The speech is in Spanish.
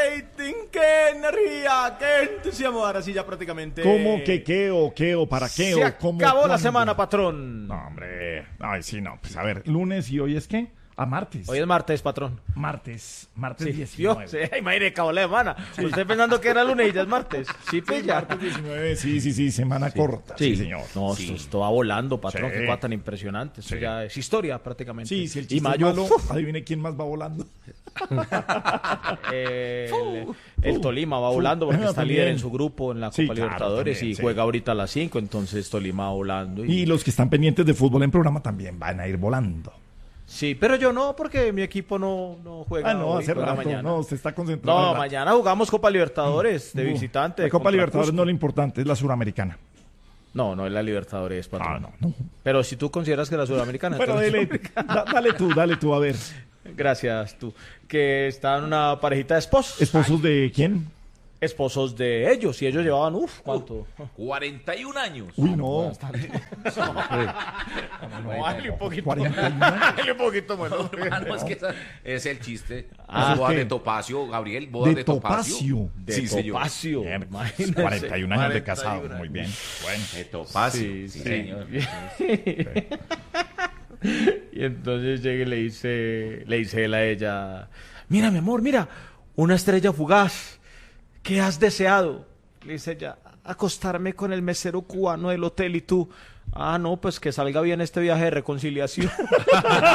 rating, qué energía, qué entusiasmo. Ahora sí ya prácticamente... ¿Cómo que qué o para qué Se o cómo? acabó la ¿Cuándo? semana, patrón. No, hombre. Ay, sí, no. Pues a ver, lunes y hoy es qué? Martes. Hoy es martes, patrón. Martes Sí, 19. sí, imagínate, acabó la semana. Usted pensando que era lunes y ya es martes. Sí, pilla. Martes 19, sí, semana corta. Sí, señor. No, Sí. esto va volando, patrón. Sí. Qué cosa tan impresionante. Esto Sí. ya es historia prácticamente. Sí, si el y chiste mayo, es malo, adivine quién más va volando. el Tolima va volando porque está También. líder en su grupo en la Copa Sí, claro, Libertadores también, y sí. juega ahorita a las 5, entonces Tolima va volando. Y los que están pendientes de fútbol en programa también van a ir volando. Sí, pero yo no, porque mi equipo no juega. No, hoy, hace juega rato. mañana. No, usted está concentrado. No, en la- mañana jugamos Copa Libertadores de visitante. La Copa contra Libertadores Cusco. no es lo importante, es la suramericana. No es la Libertadores, patrón. No. Pero si tú consideras que la Sudamericana... Bueno, entonces- dale tú, a ver. Gracias, tú. Que están una parejita de esposos. ¿Esposos de quién? Esposos de ellos. Y ellos llevaban, ¿cuánto? 41 años. Uy, no. No, dale un poquito. 41. Dale un poquito, bueno. No, es que es el chiste. Ah, Las bodas ¿qué? de Topacio, Gabriel, bodas de Topacio. De Sí, señor. Topacio. Bien, Imagínese. 41 años de 41 casado, muy bien. Bueno. De Topacio, Sí, sí, sí. señor. Y entonces llega y le dice él a ella, mira, mi amor, mira, una estrella fugaz. ¿Qué has deseado? Le dice ella, acostarme con el mesero cubano del hotel y tú. Ah, no, pues que salga bien este viaje de reconciliación.